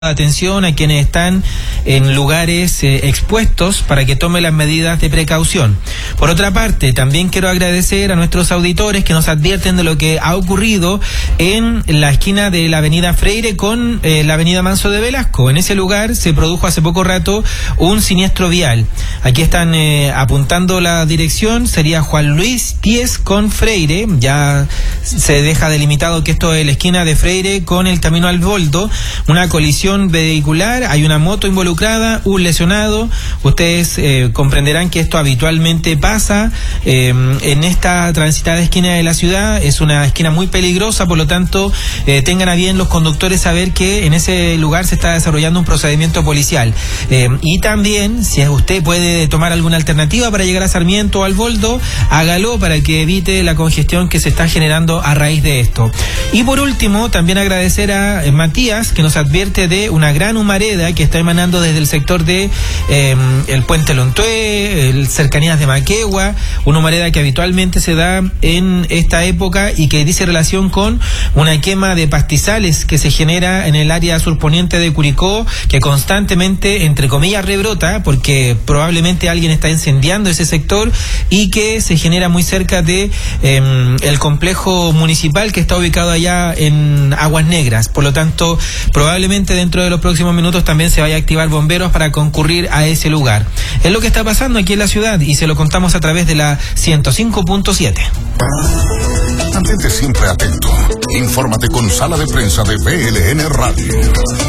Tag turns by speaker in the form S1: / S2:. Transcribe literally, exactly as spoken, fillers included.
S1: Atención a quienes están en lugares eh, expuestos para que tomen las medidas de precaución. Por otra parte, también quiero agradecer a nuestros auditores que nos advierten de lo que ha ocurrido en la esquina de la avenida Freire con eh, la avenida Manso de Velasco. En ese lugar se produjo hace poco rato un siniestro vial. Aquí están eh, apuntando la dirección, sería Juan Luis Pies con Freire. Ya se deja delimitado que esto es la esquina de Freire con el camino al Boldo. Una colisión vehicular, hay una moto involucrada, un lesionado. Ustedes eh, comprenderán que esto habitualmente pasa eh, en esta transitada esquina de la ciudad. Es una esquina muy peligrosa, por lo tanto eh, tengan a bien los conductores saber que en ese lugar se está desarrollando un procedimiento policial. Eh, y también, si usted puede tomar alguna alternativa para llegar a Sarmiento o al Boldo, hágalo para que evite la congestión que se está generando a raíz de esto. Y por último, también agradecer a eh, Matías, que nos advierte de una gran humareda que está emanando desde el sector de eh, el Puente Lontué, el cercanías de Maquegua, una humareda que habitualmente se da en esta época y que dice relación con una quema de pastizales que se genera en el área surponiente de Curicó, que constantemente, entre comillas, rebrota, porque probablemente alguien está incendiando ese sector y que se genera muy cerca de eh, el complejo municipal que está ubicado allá en Aguas Negras. Por lo tanto, probablemente dentro de los próximos minutos también se vaya a activar bomberos para concurrir a ese lugar. Es lo que está pasando aquí en la ciudad y se lo contamos a través de la ciento cinco punto siete.
S2: Mantente siempre atento. Infórmate con Sala de Prensa de B L N Radio.